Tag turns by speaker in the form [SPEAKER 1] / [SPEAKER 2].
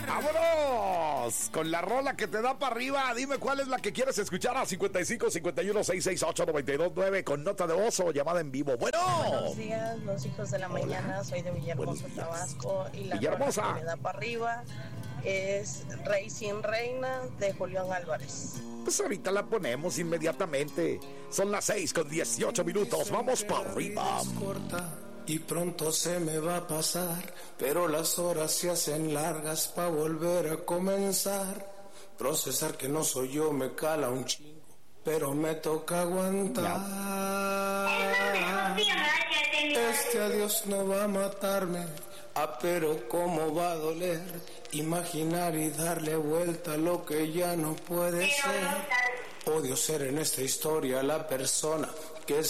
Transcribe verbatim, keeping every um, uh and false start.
[SPEAKER 1] ¡Vámonos! Con la rola que te da para arriba. Dime cuál es la que quieres escuchar a cincuenta y cinco, cincuenta y uno, seiscientos sesenta y ocho, noventa y dos nueve con nota de voz o llamada en vivo. Bueno.
[SPEAKER 2] Buenos días, los hijos de la
[SPEAKER 1] Hola.
[SPEAKER 2] mañana. Soy de Villahermosa, Tabasco. Y la
[SPEAKER 1] Villahermosa.
[SPEAKER 2] rola que me da para arriba es Rey sin Reina de Julián Álvarez.
[SPEAKER 1] Pues ahorita la ponemos inmediatamente. Son las seis con dieciocho minutos. Vamos para arriba.
[SPEAKER 3] Y pronto se me va a pasar, pero las horas se hacen largas pa' volver a comenzar. Procesar que no soy yo me cala un chingo, pero me toca aguantar. Este adiós no va a matarme, ah, pero cómo va a doler. Imaginar y darle vuelta a lo que ya no puede ser. Odio ser en esta historia la persona que es